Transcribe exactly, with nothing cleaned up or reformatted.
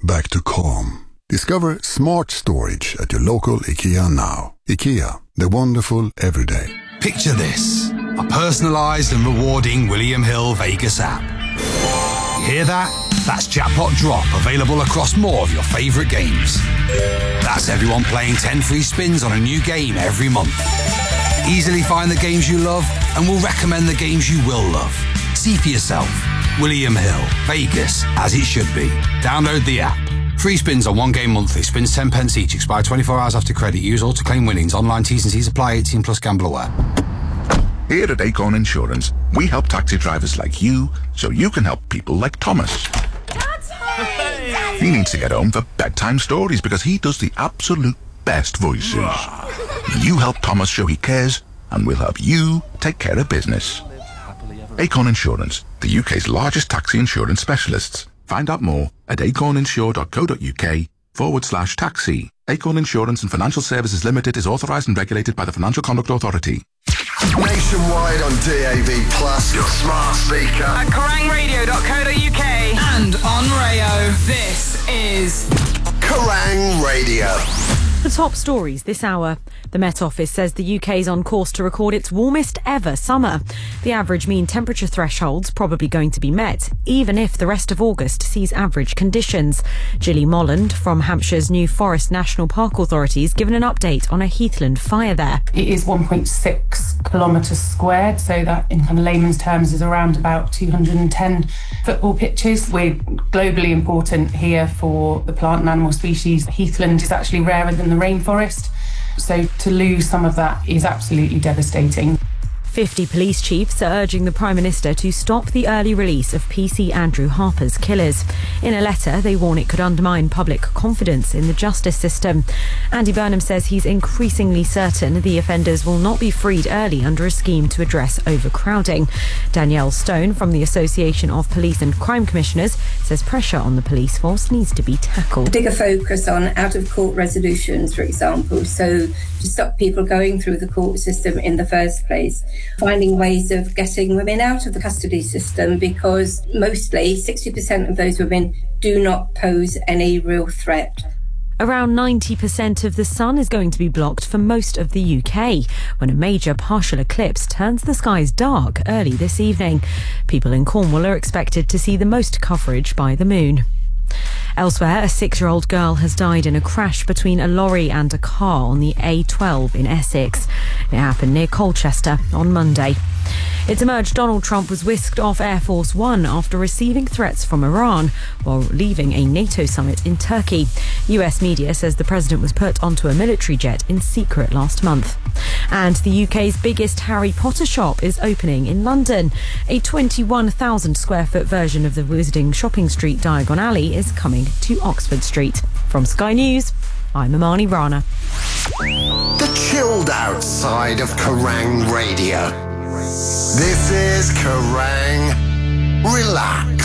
back to calm. Discover smart storage at your local IKEA now. IKEA, the wonderful everyday. Picture this, a personalised and rewarding William Hill Vegas app. You hear that? That's Jackpot Drop, available across more of your favourite games. That's everyone playing ten free spins on a new game every month. Easily find the games you love and we'll recommend the games you will love. See for yourself. William Hill, Vegas, as it should be. Download the app. Free spins on one game monthly. Spins ten pence each. Expire twenty-four hours after credit. Use all to claim winnings. Online T's and C's apply. eighteen plus gamble aware. Here at Acorn Insurance, we help taxi drivers like you so you can help people like Thomas. Dad's home! He needs to get home for bedtime stories because he does the absolute best voices. You help Thomas show he cares, and we'll help you take care of business. Acorn Insurance, the U K's largest taxi insurance specialists. Find out more at acorninsure.co.uk forward slash taxi. Acorn Insurance and Financial Services Limited is authorised and regulated by the Financial Conduct Authority. Nationwide on D A B Plus, your smart speaker. At kerrang radio dot co dot uk and on Rayo. This is Kerrang Radio. The top stories this hour. The Met Office says the U K is on course to record its warmest ever summer. The average mean temperature threshold's probably going to be met, even if the rest of August sees average conditions. Gilly Molland from Hampshire's New Forest National Park Authority has given an update on a Heathland fire there. It is one point six kilometres squared, so that in kind of layman's terms is around about two hundred ten football pitches. We're globally important here for the plant and animal species. Heathland is actually rarer than the rainforest, so to lose some of that is absolutely devastating. fifty police chiefs are urging the Prime Minister to stop the early release of P C Andrew Harper's killers. In a letter, they warn it could undermine public confidence in the justice system. Andy Burnham says he's increasingly certain the offenders will not be freed early under a scheme to address overcrowding. Danielle Stone from the Association of Police and Crime Commissioners says pressure on the police force needs to be tackled. A bigger focus on out-of-court resolutions, for example, so to stop people going through the court system in the first place. Finding ways of getting women out of the custody system, because mostly sixty percent of those women do not pose any real threat. Around ninety percent of the sun is going to be blocked for most of the U K when a major partial eclipse turns the skies dark early this evening. People in Cornwall are expected to see the most coverage by the moon. Elsewhere, a six-year-old girl has died in a crash between a lorry and a car on the A twelve in Essex. It happened near Colchester on Monday. It's emerged Donald Trump was whisked off Air Force One after receiving threats from Iran while leaving a NATO summit in Turkey. U S media says the president was put onto a military jet in secret last month. And the U K's biggest Harry Potter shop is opening in London. A twenty-one thousand square foot version of the Wizarding Shopping Street Diagon Alley is coming to Oxford Street. From Sky News, I'm Amani Rana. The chilled out side of Kerrang Radio. This is Kerrang Relax.